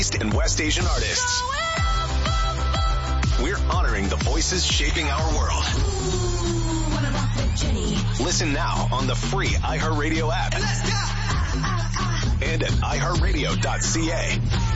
East and West Asian artists. We're honoring the voices shaping our world. Listen now on the free iHeartRadio app. And at iHeartRadio.ca.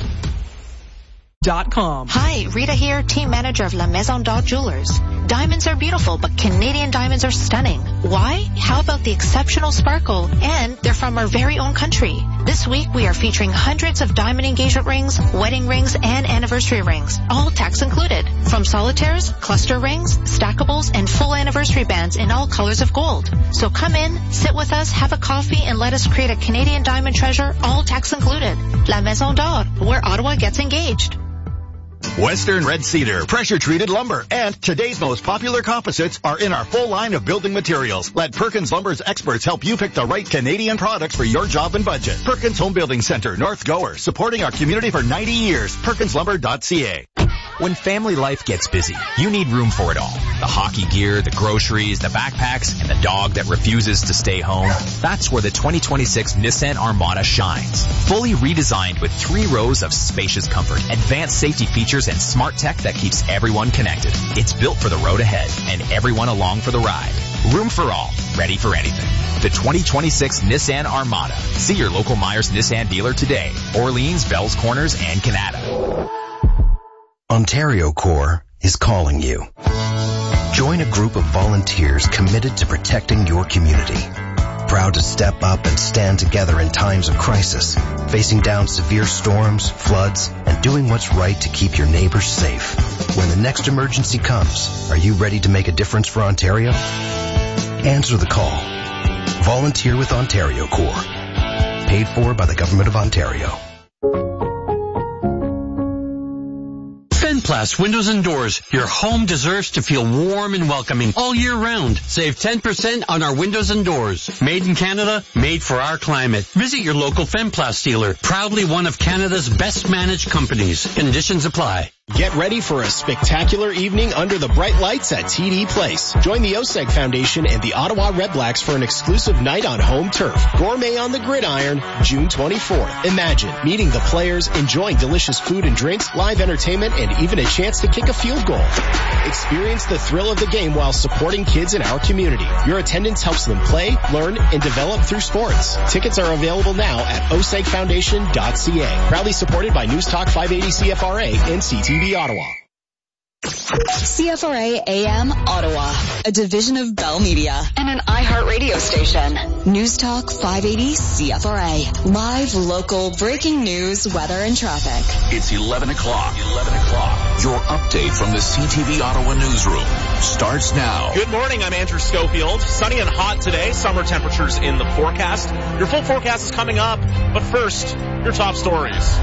Hi, Rita here, team manager of La Maison d'Or Jewelers. Diamonds are beautiful, but Canadian diamonds are stunning. Why? How about the exceptional sparkle? And they're from our very own country. This week, we are featuring hundreds of diamond engagement rings, wedding rings, and anniversary rings, all tax included. From solitaires, cluster rings, stackables, and full anniversary bands in all colors of gold. So come in, sit with us, have a coffee, and let us create a Canadian diamond treasure, all tax included. La Maison d'Or, where Ottawa gets engaged. Western Red Cedar, pressure-treated lumber, and today's most popular composites are in our full line of building materials. Let Perkins Lumber's experts help you pick the right Canadian products for your job and budget. Perkins Home Building Center, North Gower, supporting our community for 90 years. PerkinsLumber.ca. When family life gets busy, you need room for it all. The hockey gear, the groceries, the backpacks, and the dog that refuses to stay home. That's where the 2026 Nissan Armada shines. Fully redesigned with 3 rows of spacious comfort, advanced safety features, and smart tech that keeps everyone connected. It's built for the road ahead and everyone along for the ride. Room for all, ready for anything. The 2026 Nissan Armada. See your local Myers Nissan dealer today. Orleans, Bells Corners, and Canada. Ontario Corps is calling you. Join a group of volunteers committed to protecting your community. Proud to step up and stand together in times of crisis, facing down severe storms, floods, and doing what's right to keep your neighbors safe. When the next emergency comes, are you ready to make a difference for Ontario? Answer the call. Volunteer with Ontario Corps. Paid for by the Government of Ontario. Fenplast Windows and Doors. Your home deserves to feel warm and welcoming all year round. Save 10% on our windows and doors. Made in Canada, made for our climate. Visit your local Fenplast dealer. Proudly one of Canada's best managed companies. Conditions apply. Get ready for a spectacular evening under the bright lights at TD Place. Join the OSEG Foundation and the Ottawa Redblacks for an exclusive night on home turf. Gourmet on the gridiron, June 24th. Imagine meeting the players, enjoying delicious food and drinks, live entertainment, and even a chance to kick a field goal. Experience the thrill of the game while supporting kids in our community. Your attendance helps them play, learn, and develop through sports. Tickets are available now at osegfoundation.ca. Proudly supported by News Talk 580 CFRA and CTV Ottawa. CFRA AM Ottawa, a division of Bell Media and an iHeartRadio station. News Talk 580 CFRA. Live, local, breaking news, weather, and traffic. It's 11 o'clock. Your update from the CTV Ottawa newsroom starts now. Good morning, I'm Andrew Schofield. Sunny and hot today, summer temperatures in the forecast. Your full forecast is coming up, but first, your top stories.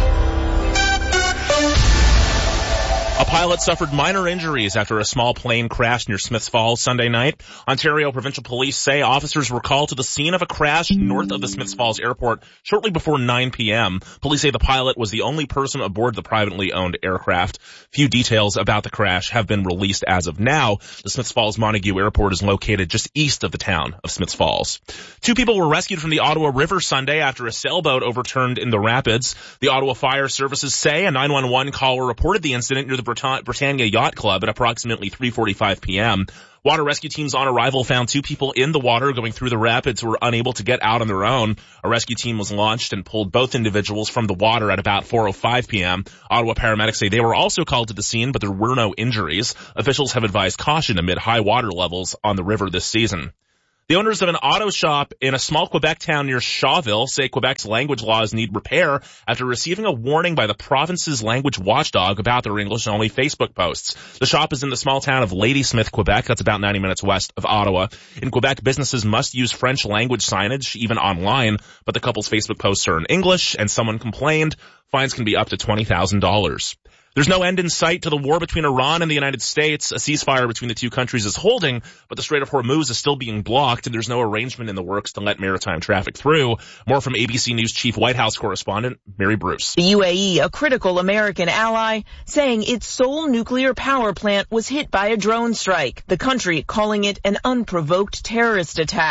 A pilot suffered minor injuries after a small plane crashed near Smiths Falls Sunday night. Ontario Provincial Police say officers were called to the scene of a crash north of the Smiths Falls Airport shortly before 9 p.m. Police say the pilot was the only person aboard the privately owned aircraft. Few details about the crash have been released as of now. The Smiths Falls Montague Airport is located just east of the town of Smiths Falls. 2 people were rescued from the Ottawa River Sunday after a sailboat overturned in the rapids. The Ottawa Fire Services say a 911 caller reported the incident near the Britannia Yacht Club at approximately 3:45 p.m. Water rescue teams on arrival found 2 people in the water going through the rapids who were unable to get out on their own. A rescue team was launched and pulled both individuals from the water at about 4:05 p.m. Ottawa paramedics say they were also called to the scene, but there were no injuries. Officials have advised caution amid high water levels on the river this season. The owners of an auto shop in a small Quebec town near Shawville say Quebec's language laws need repair after receiving a warning by the province's language watchdog about their English-only Facebook posts. The shop is in the small town of Ladysmith, Quebec. That's about 90 minutes west of Ottawa. In Quebec, businesses must use French language signage, even online, but the couple's Facebook posts are in English, and someone complained. Fines can be up to $20,000. There's no end in sight to the war between Iran and the United States. A ceasefire between the two countries is holding, but the Strait of Hormuz is still being blocked, and there's no arrangement in the works to let maritime traffic through. More from ABC News Chief White House correspondent Mary Bruce. The UAE, a critical American ally, saying its sole nuclear power plant was hit by a drone strike, the country calling it an unprovoked terrorist attack.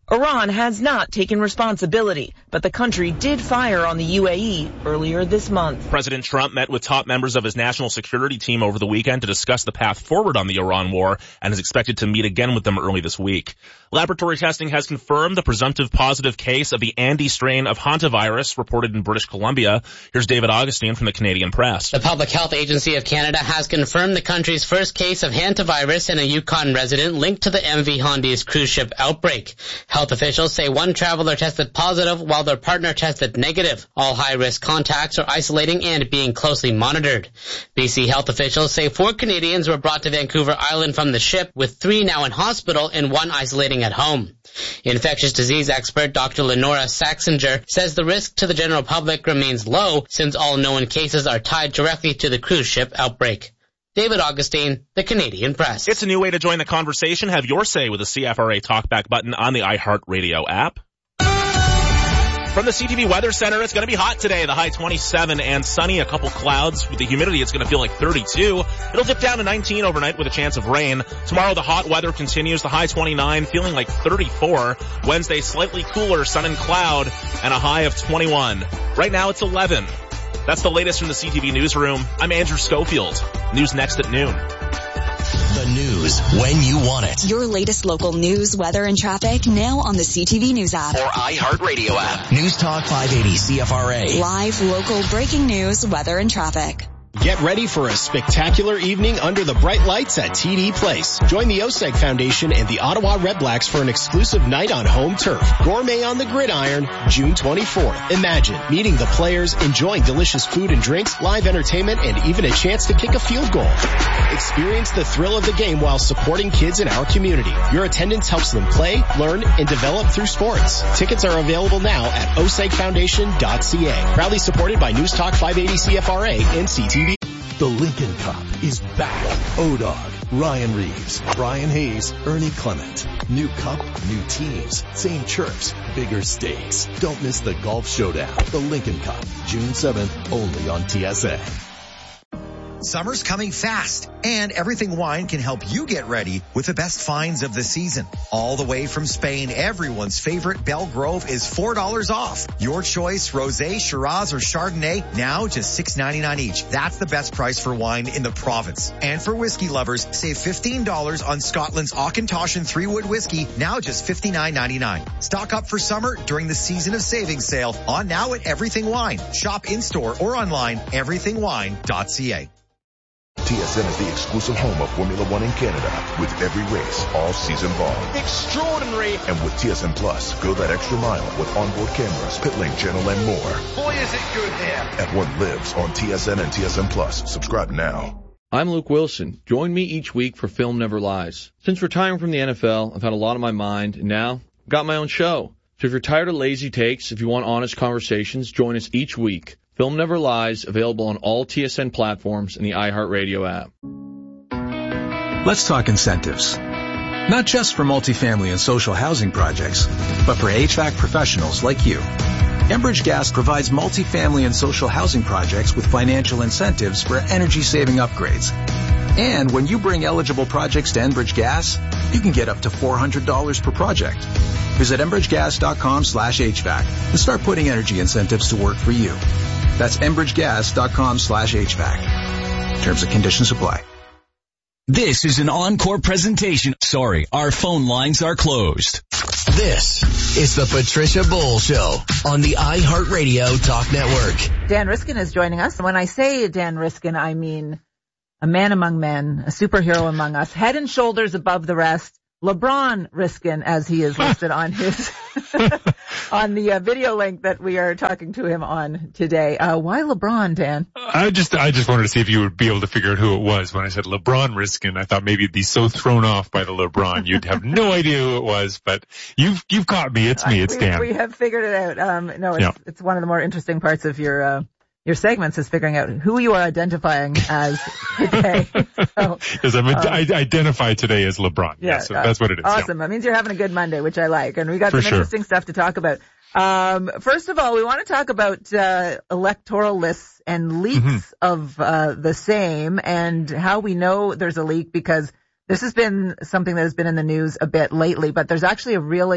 Iran has not taken responsibility, but the country did fire on the UAE earlier this month. President Trump met with top members of his national security team over the weekend to discuss the path forward on the Iran war and is expected to meet again with them early this week. Laboratory testing has confirmed the presumptive positive case of the Andes strain of hantavirus reported in British Columbia. Here's David Augustine from the Canadian Press. The Public Health Agency of Canada has confirmed the country's first case of hantavirus in a Yukon resident linked to the MV Handy's cruise ship outbreak. Health officials say one traveler tested positive while their partner tested negative. All high-risk contacts are isolating and being closely monitored. BC health officials say 4 Canadians were brought to Vancouver Island from the ship, with 3 now in hospital and 1 isolating at home. Infectious disease expert Dr. Lenora Saxinger says the risk to the general public remains low since all known cases are tied directly to the cruise ship outbreak. David Augustine, the Canadian Press. It's a new way to join the conversation. Have your say with the CFRA Talkback button on the iHeartRadio app. From the CTV Weather Center, it's going to be hot today. The high 27 and sunny, a couple clouds. With the humidity, it's going to feel like 32. It'll dip down to 19 overnight with a chance of rain. Tomorrow, the hot weather continues. The high 29, feeling like 34. Wednesday, slightly cooler, sun and cloud, and a high of 21. Right now, it's 11. That's the latest from the CTV Newsroom. I'm Andrew Schofield. News next at noon. The news when you want it. Your latest local news, weather, and traffic now on the CTV News app. Or iHeartRadio app. News Talk 580 CFRA. Live, local, breaking news, weather, and traffic. Get ready for a spectacular evening under the bright lights at TD Place. Join the OSEG Foundation and the Ottawa Redblacks for an exclusive night on home turf. Gourmet on the Gridiron, June 24th. Imagine meeting the players, enjoying delicious food and drinks, live entertainment, and even a chance to kick a field goal. Experience the thrill of the game while supporting kids in our community. Your attendance helps them play, learn, and develop through sports. Tickets are available now at osegfoundation.ca. Proudly supported by News Talk 580 CFRA and CTV. The Lincoln Cup is back. O-Dog, Ryan Reeves, Brian Hayes, Ernie Clement. New cup, new teams, same chirps, bigger stakes. Don't miss the Golf Showdown. The Lincoln Cup, June 7th, only on TSN. Summer's coming fast, and Everything Wine can help you get ready with the best finds of the season. All the way from Spain, everyone's favorite Belgrove is $4 off. Your choice, Rosé, Shiraz, or Chardonnay, now just $6.99 each. That's the best price for wine in the province. And for whiskey lovers, save $15 on Scotland's Auchentoshan 3-Wood whiskey, now just $59.99. Stock up for summer during the Season of Savings sale on now at Everything Wine. Shop in-store or online, everythingwine.ca. TSN is the exclusive home of Formula One in Canada, with every race all season long. Extraordinary! And with TSN Plus, go that extra mile with onboard cameras, pit lane channel, and more. Boy, is it good here! Everyone lives on TSN and TSN Plus. Subscribe now. I'm Luke Wilson. Join me each week for Film Never Lies. Since retiring from the NFL, I've had a lot on my mind, and now I've got my own show. So if you're tired of lazy takes, if you want honest conversations, join us each week. Film Never Lies, available on all TSN platforms and the iHeartRadio app. Let's talk incentives. Not just for multifamily and social housing projects, but for HVAC professionals like you. Enbridge Gas provides multifamily and social housing projects with financial incentives for energy-saving upgrades. And when you bring eligible projects to Enbridge Gas, you can get up to $400 per project. Visit enbridgegas.com/HVAC and start putting energy incentives to work for you. That's enbridgegas.com/HVAC. Terms and conditions apply. This is an encore presentation. Sorry, our phone lines are closed. This is the Patricia Bull Show on the iHeartRadio Talk Network. Dan Riskin is joining us. And when I say Dan Riskin, I mean a man among men, a superhero among us, head and shoulders above the rest. LeBron Riskin, as he is listed on his on the video link that we are talking to him on today. Why LeBron, Dan? I just wanted to see if you would be able to figure out who it was. When I said LeBron Riskin, I thought maybe you'd be so thrown off by the LeBron you'd have no idea who it was. But you've caught me. It's me. It's Dan. We have figured it out. It's one of the more interesting parts of your segments is figuring out who you are identifying as today. Because I identify today as LeBron. Yeah, so that's what it is. Awesome. Yeah. That means you're having a good Monday, which I like. And we got some interesting stuff to talk about. First of all, we want to talk about electoral lists and leaks of the same, and how we know there's a leak, because this has been something that has been in the news a bit lately, but there's actually a really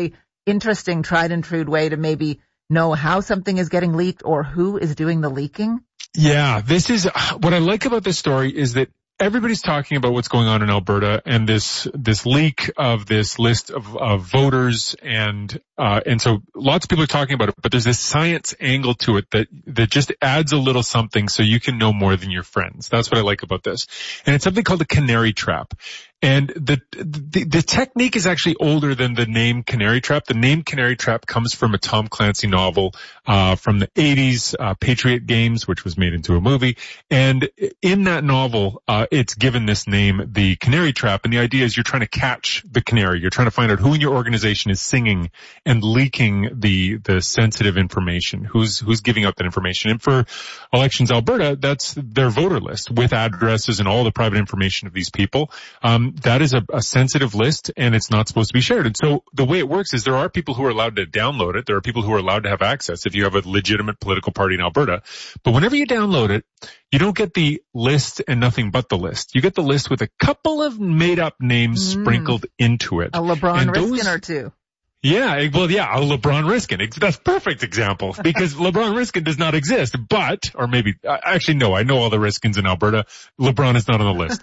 interesting, tried and true way to maybe know how something is getting leaked or who is doing the leaking? Yeah, this is what I like about this story is that everybody's talking about what's going on in Alberta and this leak of this list of voters and so lots of people are talking about it, but there's this science angle to it that just adds a little something so you can know more than your friends. That's what I like about this. And it's something called the canary trap. And the technique is actually older than the name canary trap. The name canary trap comes from a Tom Clancy novel from the 80s, Patriot Games, which was made into a movie. And in that novel, it's given this name, the canary trap. And the idea is you're trying to catch the canary. You're trying to find out who in your organization is singing and leaking the sensitive information, who's giving out that information. And for Elections Alberta, that's their voter list with addresses and all the private information of these people. That is a sensitive list and it's not supposed to be shared. And so the way it works is there are people who are allowed to download it. There are people who are allowed to have access if you have a legitimate political party in Alberta. But whenever you download it, you don't get the list and nothing but the list. You get the list with a couple of made up names sprinkled into it. A LeBron Riskin or two. Yeah, well, yeah, a LeBron Riskin. That's a perfect example because LeBron Riskin does not exist, or maybe, actually no, I know all the Riskins in Alberta. LeBron is not on the list.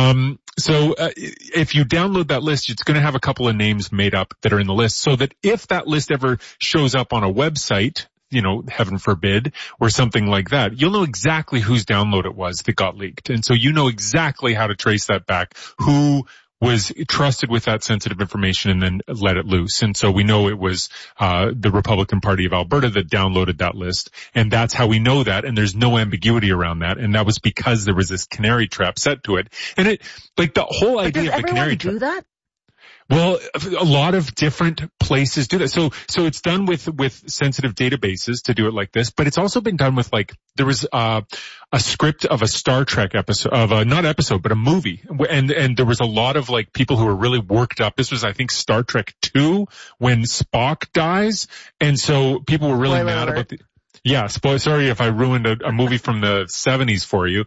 So if you download that list, it's going to have a couple of names made up that are in the list so that if that list ever shows up on a website, heaven forbid, or something like that, you'll know exactly whose download it was that got leaked. And so you know exactly how to trace that back, who was trusted with that sensitive information and then let it loose. And so we know it was the Republican Party of Alberta that downloaded that list. And that's how we know that. And there's no ambiguity around that. And that was because there was this canary trap set to it. And the whole idea of the canary trap. Does everyone do that? Well, a lot of different places do that. So it's done with sensitive databases to do it like this, but it's also been done with there was a script of a Star Trek episode but a movie. And there was a lot of people who were really worked up. This was, I think, Star Trek 2 when Spock dies. And so people were really mad about yeah, sorry if I ruined a movie from the 70s for you.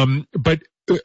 But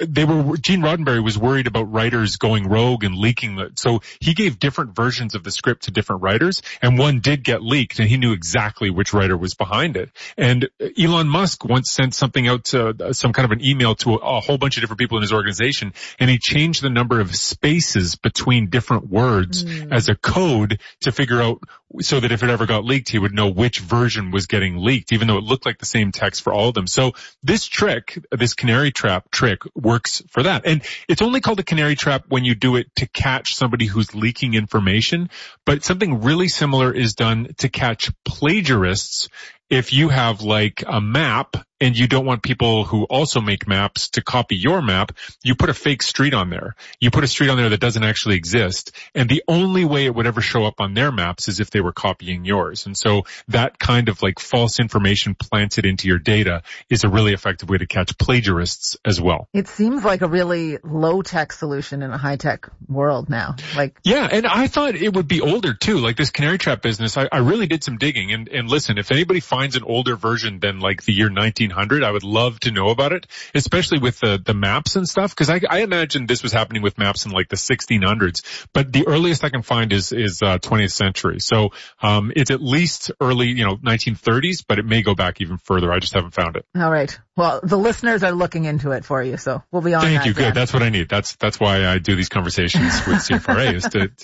Gene Roddenberry was worried about writers going rogue and leaking so he gave different versions of the script to different writers, and one did get leaked, and he knew exactly which writer was behind it. And Elon Musk once sent something out to some kind of an email to a whole bunch of different people in his organization, and he changed the number of spaces between different words as a code to figure out so that if it ever got leaked, he would know which version was getting leaked, even though it looked like the same text for all of them. So this canary trap trick works for that. And it's only called a canary trap when you do it to catch somebody who's leaking information, but something really similar is done to catch plagiarists. If you have a map and you don't want people who also make maps to copy your map, you put a fake street on there. You put a street on there that doesn't actually exist. And the only way it would ever show up on their maps is if they were copying yours. And so that kind of false information planted into your data is a really effective way to catch plagiarists as well. It seems like a really low-tech solution in a high-tech world now. Yeah, and I thought it would be older too. This canary trap business, I really did some digging. And listen, if anybody finds an older version than the year 1900, I would love to know about it, especially with the maps and stuff, because I imagine this was happening with maps in the 1600s, but the earliest I can find is 20th century. So it's at least early 1930s, but it may go back even further. I just haven't found it. All right. Well, the listeners are looking into it for you, so we'll be on. Thank you. Good. That's what I need. That's why I do these conversations with CFRA is to.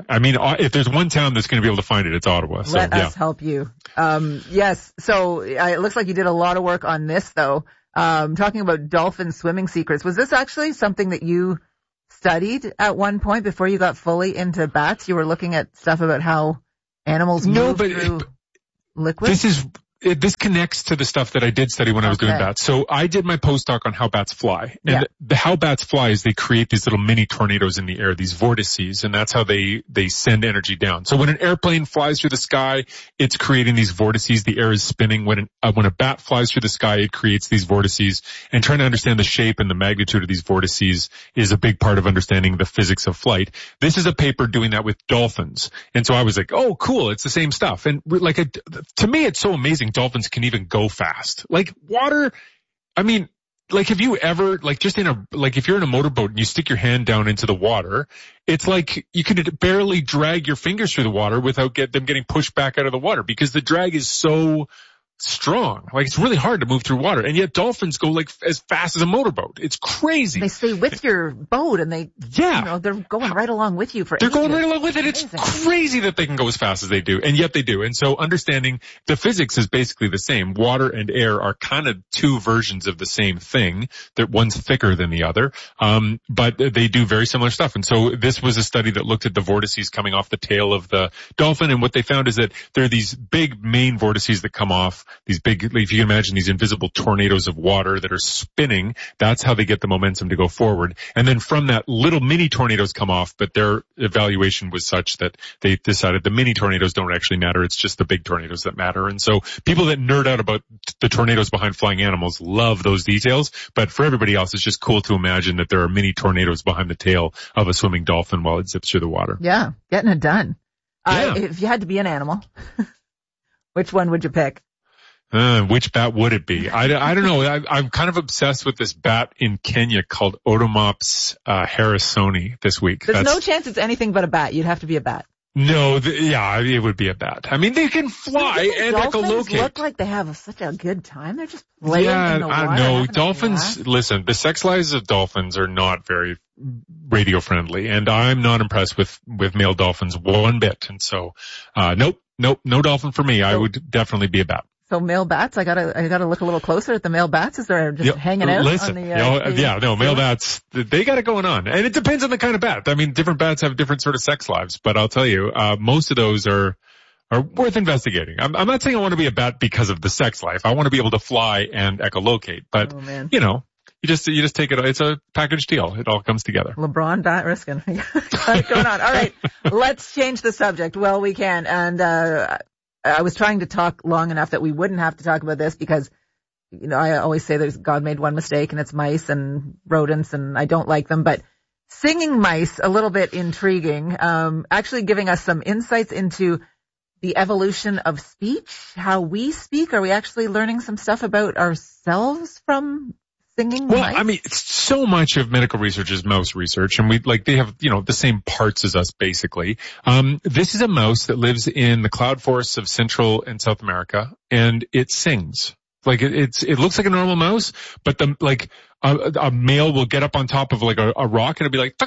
If there's one town that's going to be able to find it, it's Ottawa. So, Let us help you. Yes. So it looks like you did a lot of work on this, though. Talking about dolphin swimming secrets. Was this actually something that you studied at one point before you got fully into bats? You were looking at stuff about how animals move through liquid? This connects to the stuff that I did study when I was doing bats. So I did my postdoc on how bats fly. And how bats fly is they create these little mini tornadoes in the air, these vortices, and that's how they send energy down. So when an airplane flies through the sky, it's creating these vortices. The air is spinning. When a bat flies through the sky, it creates these vortices. And trying to understand the shape and the magnitude of these vortices is a big part of understanding the physics of flight. This is a paper doing that with dolphins. And so I was like, oh, cool. It's the same stuff. And to me, it's so amazing. Dolphins can even go fast. Water, like, have you ever, like, just if you're in a motorboat and you stick your hand down into the water, it's like you could barely drag your fingers through the water without them getting pushed back out of the water because the drag is so strong. Like, it's really hard to move through water, and yet dolphins go like as fast as a motorboat. It's crazy. They stay with your boat, and they're going right along with you for ages. They're going right along with it. It's crazy that they can go as fast as they do, and yet they do. And so understanding the physics is basically the same. Water and air are kind of two versions of the same thing. That one's thicker than the other, but they do very similar stuff. And so this was a study that looked at the vortices coming off the tail of the dolphin, and what they found is that there are these big main vortices that come off. These big, if you can imagine these invisible tornadoes of water that are spinning, that's how they get the momentum to go forward. And then from that, little mini tornadoes come off, but their evaluation was such that they decided the mini tornadoes don't actually matter. It's just the big tornadoes that matter. And so people that nerd out about the tornadoes behind flying animals love those details. But for everybody else, it's just cool to imagine that there are mini tornadoes behind the tail of a swimming dolphin while it zips through the water. Yeah, getting it done. If you had to be an animal, which one would you pick? Which bat would it be? I don't know. I'm kind of obsessed with this bat in Kenya called Odomops harrisoni this week. There's no chance it's anything but a bat. You'd have to be a bat. No, it would be a bat. I mean, they can fly and echolocate. Dolphins look like they have such a good time. They're just playing in the water. No, dolphins, listen, the sex lives of dolphins are not very radio friendly, and I'm not impressed with male dolphins one bit. And so, nope, no dolphin for me. I would definitely be a bat. So male bats, I gotta look a little closer at the male bats as they're just hanging out on the, male bats, they got it going on. And it depends on the kind of bat. I mean, different bats have different sort of sex lives, but I'll tell you, most of those are worth investigating. I'm not saying I want to be a bat because of the sex life. I want to be able to fly and echolocate, but you just take it. It's a package deal. It all comes together. LeBron bat risking. Got it going on. All right. Let's change the subject. Well, we can. And, I was trying to talk long enough that we wouldn't have to talk about this because, I always say God made one mistake and it's mice and rodents and I don't like them, but singing mice, a little bit intriguing, actually giving us some insights into the evolution of speech, how we speak. Are we actually learning some stuff about ourselves from singing mice? Well, I mean, so much of medical research is mouse research, and they have, the same parts as us, basically. This is a mouse that lives in the cloud forests of Central and South America, and it sings. Like, it looks like a normal mouse, but a male will get up on top of like a rock and it'll be like,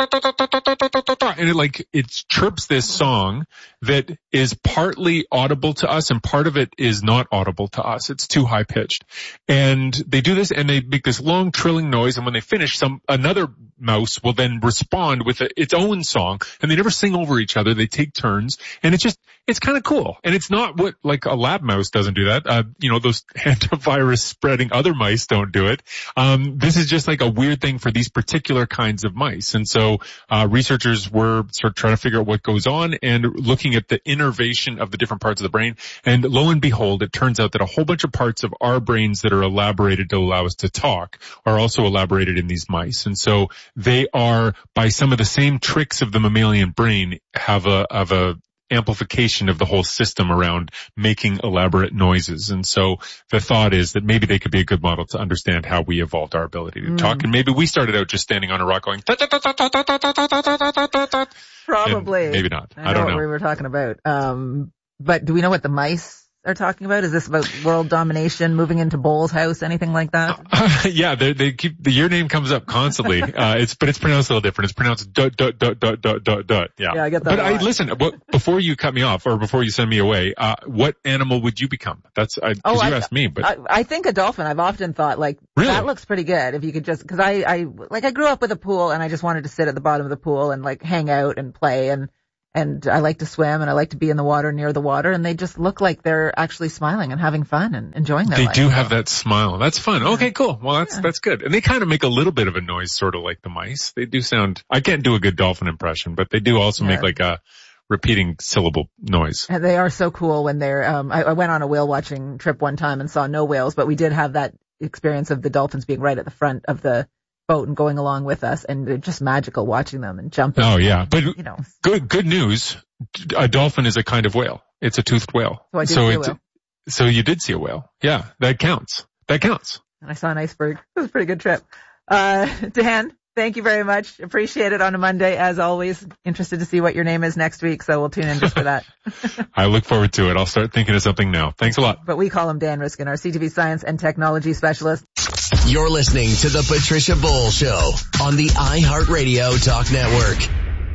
and it chirps this song that is partly audible to us and part of it is not audible to us. It's too high pitched. And they do this and they make this long trilling noise, and when they finish, another mouse will then respond with its own song, and they never sing over each other. They take turns, and it's kind of cool. And it's not like a lab mouse doesn't do that. Those hantavirus spreading other mice don't do it. This is just like a weird thing for these particular kinds of mice. And so, researchers were sort of trying to figure out what goes on and looking at the innervation of the different parts of the brain. And lo and behold, it turns out that a whole bunch of parts of our brains that are elaborated to allow us to talk are also elaborated in these mice. And so they are, by some of the same tricks of the mammalian brain, have a amplification of the whole system around making elaborate noises. And so the thought is that maybe they could be a good model to understand how we evolved our ability to talk. And maybe we started out just standing on a rock going, probably. And maybe not. I don't know what we were talking about. But do we know what the mice are talking about? Is this about world domination, moving into Bowles' house, anything like that? Yeah, they keep, your name comes up constantly. But it's pronounced a little different. It's pronounced dot. Yeah. I get that. But listen, before you cut me off or before you send me away, what animal would you become? You asked me, but. I think a dolphin. I've often thought really? That looks pretty good if you could just, cause I grew up with a pool and I just wanted to sit at the bottom of the pool and hang out and play and I like to swim and I like to be in the water, near the water, and they just look like they're actually smiling and having fun and enjoying their life. They do have that smile. That's fun. Okay, cool. Well, that's good. And they kind of make a little bit of a noise, sort of like the mice. They do sound, I can't do a good dolphin impression, but they do also make like a repeating syllable noise. And they are so cool when they're, I went on a whale watching trip one time and saw no whales, but we did have that experience of the dolphins being right at the front of the boat and going along with us, and they're just magical watching them and jumping. Oh yeah, but good news. A dolphin is a kind of whale. It's a toothed whale. So I did see a whale. So you did see a whale. Yeah, that counts. and I saw an iceberg. It was a pretty good trip. Dan, thank you very much. Appreciate it on a Monday, as always. Interested to see what your name is next week, so we'll tune in just for that. I look forward to it. I'll start thinking of something now. Thanks a lot. But we call him Dan Riskin, our CTV Science and Technology Specialist. You're listening to The Patricia Bull Show on the iHeartRadio Talk Network.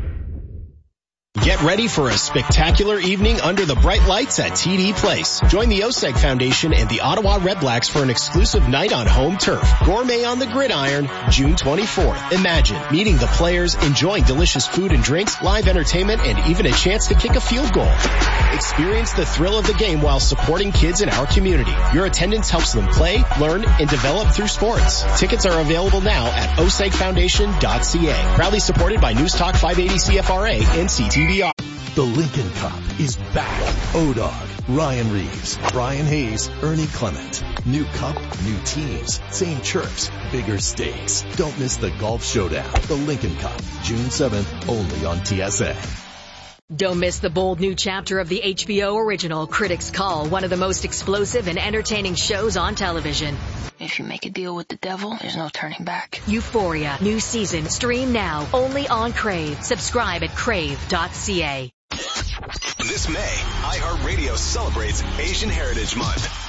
Get ready for a spectacular evening under the bright lights at TD Place. Join the OSEG Foundation and the Ottawa Redblacks for an exclusive night on home turf. Gourmet on the Gridiron, June 24th. Imagine meeting the players, enjoying delicious food and drinks, live entertainment, and even a chance to kick a field goal. Experience the thrill of the game while supporting kids in our community. Your attendance helps them play, learn, and develop through sports. Tickets are available now at osegfoundation.ca. Proudly supported by News Talk 580 CFRA and CTV. The Lincoln Cup is back. O-Dog, Ryan Reeves, Brian Hayes, Ernie Clement. New cup, new teams, same chirps, bigger stakes. Don't miss the golf showdown. The Lincoln Cup, June 7th, only on TSA. Don't miss the bold new chapter of the HBO original Critics Call, one of the most explosive and entertaining shows on television. If you make a deal with the devil, there's no turning back. Euphoria, new season, stream now, only on Crave. Subscribe at crave.ca. This May, iHeartRadio celebrates Asian Heritage Month.